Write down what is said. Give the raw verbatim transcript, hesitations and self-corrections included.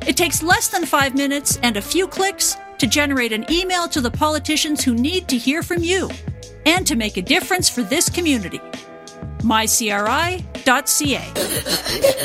It takes less than five minutes and a few clicks to generate an email to the politicians who need to hear from you and to make a difference for this community. my c r i dot c a